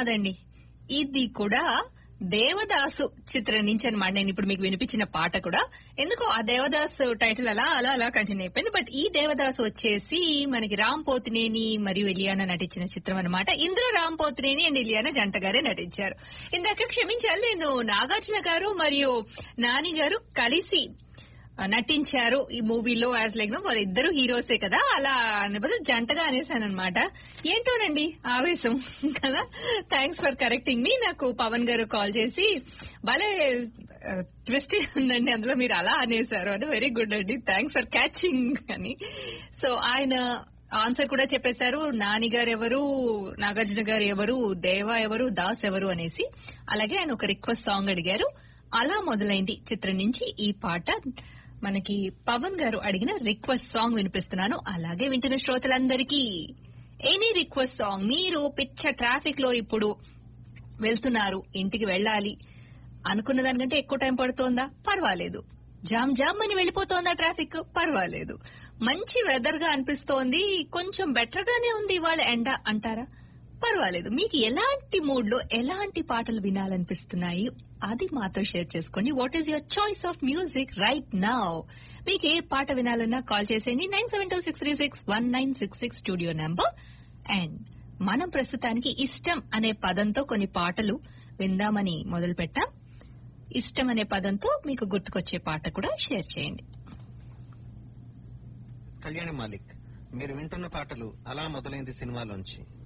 కాదండి, ఇది కూడా దేవదాసు చిత్రం నుంచి అనమాట. నేను ఇప్పుడు మీకు వినిపించిన పాట కూడా ఎందుకో ఆ దేవదాసు టైటిల్ అలా అలా అలా కంటిన్యూ అయిపోయింది. బట్ ఈ దేవదాసు వచ్చేసి మనకి రామ్ పోతినేని మరియు ఇలియానా నటించిన చిత్రం అనమాట. ఇందులో రామ్ పోతినేని అండ్ ఇలియానా జంటగారే నటించారు. ఇందాక క్షమించాలి, నేను నాగార్జున గారు మరియు నాని గారు కలిసి నటించారు ఈ మూవీలో. యాజ్ లైక్ వాళ్ళిద్దరు హీరోసే కదా, అలా అనే బదులు జంటగా అనేసాను అనమాట. ఏంటోనండి ఆవేశం కదా. థ్యాంక్స్ ఫర్ కరెక్టింగ్ మీ. నాకు పవన్ గారు కాల్ చేసి భలే ట్విస్ట్ ఉందండి అందులో, మీరు అలా అనేసారు అని. వెరీ గుడ్ అండి, థ్యాంక్స్ ఫర్ క్యాచింగ్ అని. సో ఆయన ఆన్సర్ కూడా చెప్పేశారు. నాని గారు ఎవరు, నాగార్జున గారు ఎవరు, దేవా ఎవరు, దాస్ ఎవరు అనేసి. అలాగే ఆయన ఒక రిక్వెస్ట్ సాంగ్ అడిగారు. అలా మొదలైంది చిత్రం నుంచి ఈ పాట. మనకి పవన్ గారు అడిగిన రిక్వెస్ట్ సాంగ్ వినిపిస్తున్నాను. అలాగే వింటున్న శ్రోతలందరికీ ఎనీ రిక్వెస్ట్ సాంగ్, మీరు పిచ్చ ట్రాఫిక్ లో ఇప్పుడు వెళ్తున్నారు, ఇంటికి వెళ్ళాలి అనుకున్న దానికంటే ఎక్కువ టైం పడుతోందా, పర్వాలేదు. జామ్ జామ్ అని వెళ్ళిపోతోందా ట్రాఫిక్, పర్వాలేదు. మంచి వెదర్ గా అనిపిస్తోంది, కొంచెం బెటర్ గానే ఉంది ఇవాళ ఎండ అంటారా, పర్వాలేదు. మీకు ఎలాంటి మూడ్ లో ఎలాంటి పాటలు వినాలనిపిస్తున్నాయి అది మాతో షేర్ చేసుకోండి. What is your choice of music right now? మీకు ఏ పాట వినాలన్నా కాల్ చేసేయండి. 9726361966 స్టూడియో నంబర్. అండ్ మనం ప్రస్తుతానికి ఇష్టం అనే పదంతో కొన్ని పాటలు విందామని మొదలు పెట్టాం. ఇష్టం అనే పదంతో మీకు గుర్తుకొచ్చే పాట కూడా షేర్ చేయండి. కళ్యాణి మాలిక్, మీరు వింటున్న పాటలు అలా మొదలైంది సినిమాలోంచి.